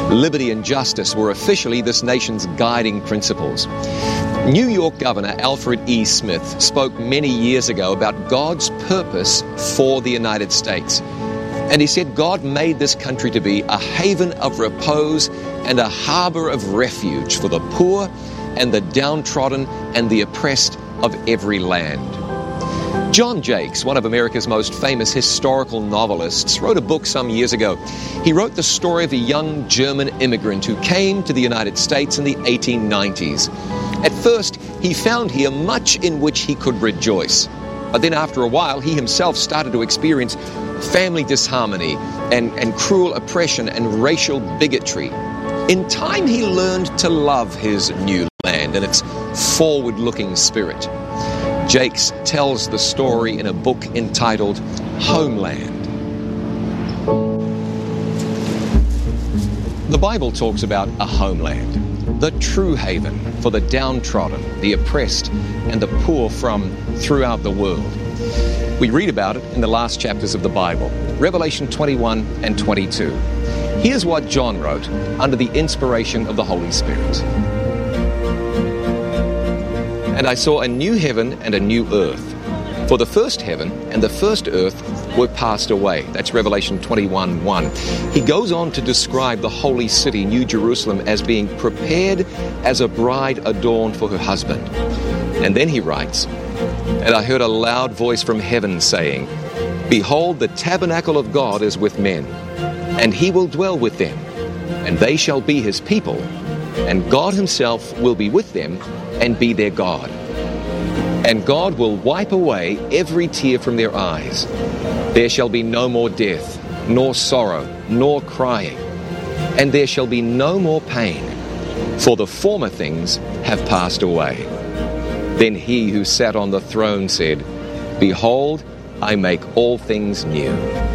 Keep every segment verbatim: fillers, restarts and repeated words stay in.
Liberty and justice were officially this nation's guiding principles. New York Governor Alfred E. Smith spoke many years ago about God's purpose for the United States. And he said God made this country to be a haven of repose and a harbor of refuge for the poor and the downtrodden and the oppressed of every land. John Jakes, one of America's most famous historical novelists, wrote a book some years ago. He wrote the story of a young German immigrant who came to the United States in the eighteen nineties. At first, he found here much in which he could rejoice. But then after a while, he himself started to experience family disharmony and, and cruel oppression and racial bigotry. In time, he learned to love his new land and its forward-looking spirit. Jakes tells the story in a book entitled Homeland. The Bible talks about a homeland, the true haven for the downtrodden, the oppressed, and the poor from throughout the world. We read about it in the last chapters of the Bible, Revelation twenty-one and twenty-two. Here's what John wrote under the inspiration of the Holy Spirit. And I saw a new heaven and a new earth. For the first heaven and the first earth were passed away. That's Revelation twenty-one one. He goes on to describe the holy city, New Jerusalem, as being prepared as a bride adorned for her husband. And then he writes, and I heard a loud voice from heaven saying, Behold, the tabernacle of God is with men, and he will dwell with them, and they shall be his people, and God himself will be with them and be their God. And God will wipe away every tear from their eyes. There shall be no more death, nor sorrow, nor crying. And there shall be no more pain, for the former things have passed away. Then he who sat on the throne said, Behold, I make all things new.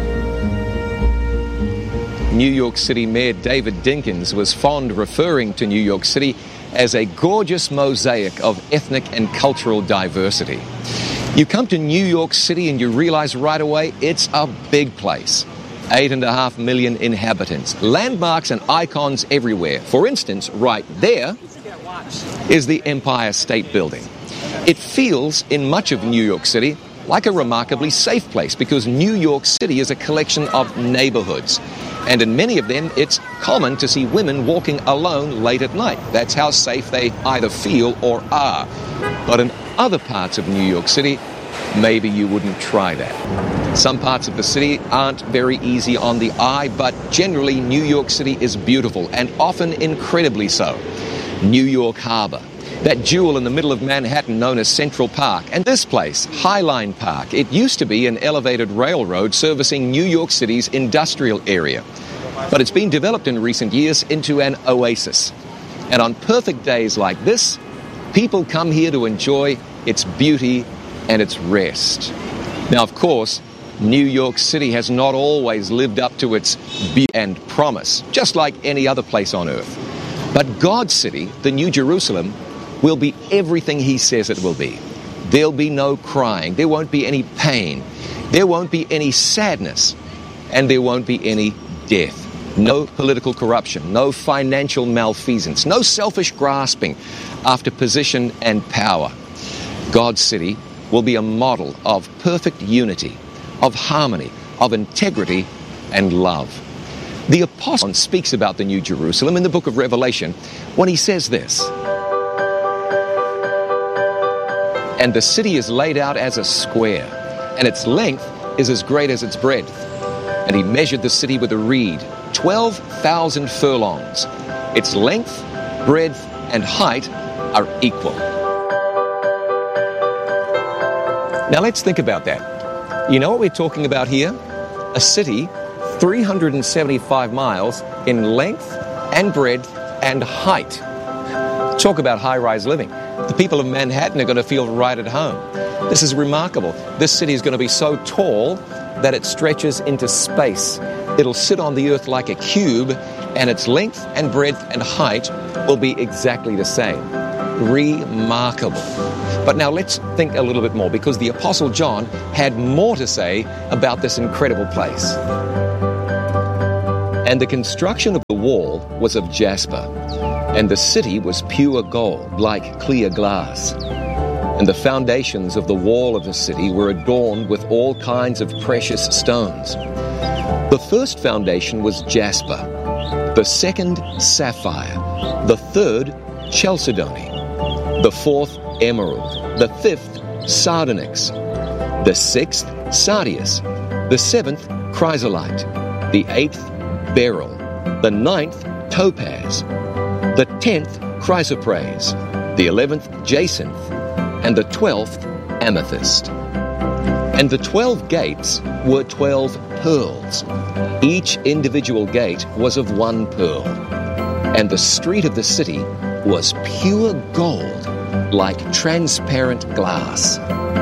New York City Mayor David Dinkins was fond of referring to New York City as a gorgeous mosaic of ethnic and cultural diversity. You come to New York City and you realize right away it's a big place. Eight and a half million inhabitants, landmarks and icons everywhere. For instance, right there is the Empire State Building. It feels in much of New York City like a remarkably safe place because New York City is a collection of neighborhoods. And in many of them, it's common to see women walking alone late at night. That's how safe they either feel or are. But in other parts of New York City, maybe you wouldn't try that. Some parts of the city aren't very easy on the eye, but generally New York City is beautiful, and often incredibly so. New York Harbor, that jewel in the middle of Manhattan known as Central Park, and this place, Highline Park. It used to be an elevated railroad servicing New York City's industrial area, but it's been developed in recent years into an oasis. And on perfect days like this, people come here to enjoy its beauty and its rest. Now, of course, New York City has not always lived up to its beauty and promise, just like any other place on earth. But God's city, the New Jerusalem, will be everything he says it will be. There'll be no crying. There won't be any pain. There won't be any sadness. And there won't be any death. No political corruption. No financial malfeasance. No selfish grasping after position and power. God's city will be a model of perfect unity, of harmony, of integrity, and love. The Apostle speaks about the New Jerusalem in the book of Revelation when he says this, And the city is laid out as a square, and its length is as great as its breadth. And he measured the city with a reed, twelve thousand furlongs. Its length, breadth, and height are equal. Now let's think about that. You know what we're talking about here? A city three hundred seventy-five miles in length and breadth and height. Talk about high-rise living. The people of Manhattan are going to feel right at home. This is remarkable. This city is going to be so tall that it stretches into space. It'll sit on the earth like a cube, and its length and breadth and height will be exactly the same. Remarkable. But now let's think a little bit more, because the Apostle John had more to say about this incredible place. And the construction of the wall was of jasper, and the city was pure gold, like clear glass. And the foundations of the wall of the city were adorned with all kinds of precious stones. The first foundation was jasper, the second sapphire, the third chalcedony, the fourth emerald, the fifth sardonyx, the sixth sardius, the seventh chrysolite, the eighth beryl, the ninth topaz, the tenth chrysoprase, the eleventh jacinth, and the twelfth amethyst. And the twelve gates were twelve pearls. Each individual gate was of one pearl. And the street of the city was pure gold, like transparent glass.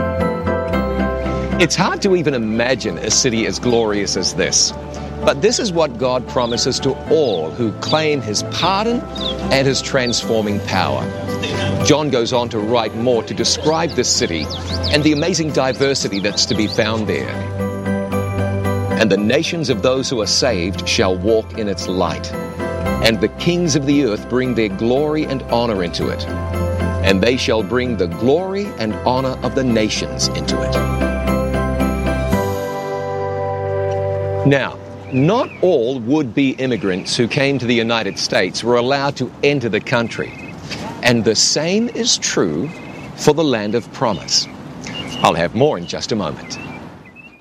It's hard to even imagine a city as glorious as this. But this is what God promises to all who claim his pardon and his transforming power. John goes on to write more to describe this city and the amazing diversity that's to be found there. And the nations of those who are saved shall walk in its light, and the kings of the earth bring their glory and honor into it, and they shall bring the glory and honor of the nations into it. Now, not all would-be immigrants who came to the United States were allowed to enter the country. And the same is true for the land of promise. I'll have more in just a moment.